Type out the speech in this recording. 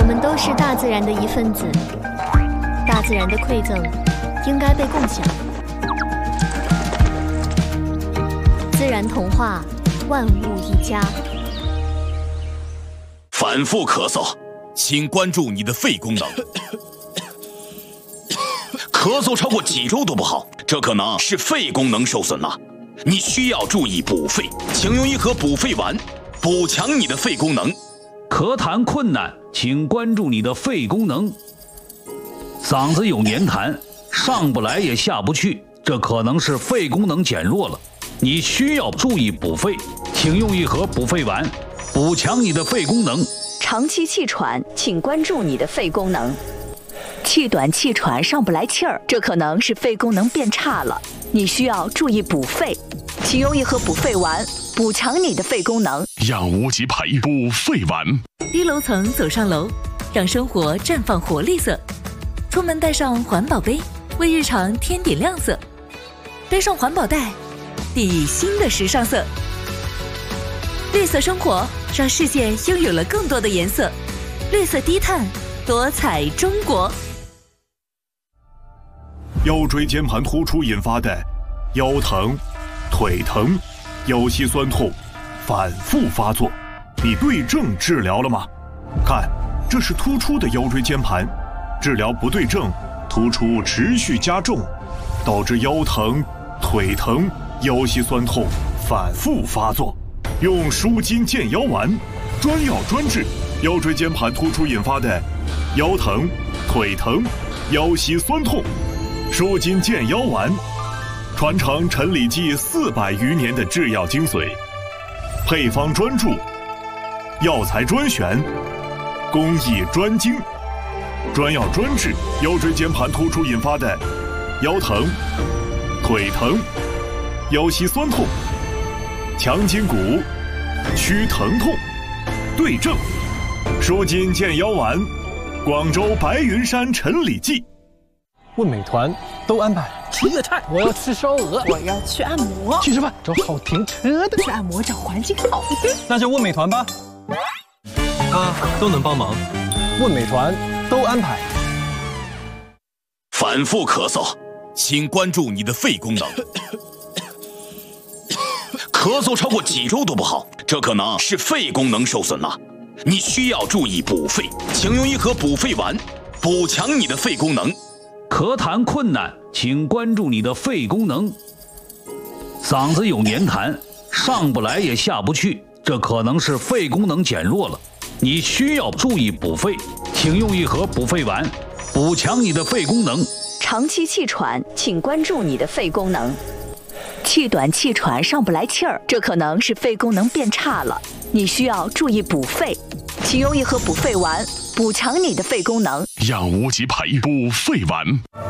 们都是大自然的一份子，大自然的馈赠应该被共享。自然童话，万物一家。 反复咳嗽，请关注你的肺功能。咳嗽超过几周都不好，这可能是肺功能受损了。你需要注意补肺，请用一盒补肺丸，补强你的肺功能。 咳痰困难，请关注你的肺功能。嗓子有黏痰，上不来也下不去，这可能是肺功能减弱了。你需要注意补肺，请用一盒补肺丸，补强你的肺功能。 长期气喘，请关注你的肺功能。气短气喘，上不来气儿，这可能是肺功能变差了。你需要注意补肺，请用一盒补肺丸，补强你的肺功能。 养无极牌补肺丸。 低楼层走上楼，让生活绽放活力色。出门带上环保杯，为日常添点亮色。背上环保袋，定义新的时尚色。绿色生活，让世界拥有了更多的颜色。绿色低碳，多彩中国。 腰椎间盘突出引发的腰疼、腿疼、腰膝酸痛反复发作，你对症治疗了吗？看，这是突出的腰椎间盘，治疗不对症，突出持续加重，导致腰疼、腿疼、腰膝酸痛反复发作。用舒筋健腰丸，专药专治腰椎间盘突出引发的腰疼、腿疼、腰膝酸痛。舒筋健腰丸，传承陈李济400余年的制药精髓，配方专注，药材专选，工艺专精，专药专治腰椎间盘突出引发的腰疼、腿疼、腰膝酸痛，强筋骨，祛疼痛，对症。舒筋健腰丸，广州白云山陈李济。 问美团都安排吃粤菜， 我要吃烧鹅， 我要去按摩， 去吃饭找好停车的， 去按摩找环境好的， 那就问美团吧，都能帮忙，问美团都安排。 反复咳嗽，请关注你的肺功能。咳嗽超过几周都不好，这可能是肺功能受损了。你需要注意补肺，请用一盒补肺丸，补强你的肺功能。 咳痰困难，请关注你的肺功能。嗓子有黏痰，上不来也下不去，这可能是肺功能减弱了。你需要注意补肺，请用一盒补肺丸，补强你的肺功能。 长期气喘，请关注你的肺功能。气短气喘，上不来气儿，这可能是肺功能变差了。你需要注意补肺，请用一盒补肺丸，补强你的肺功能。 养无极牌补肺丸。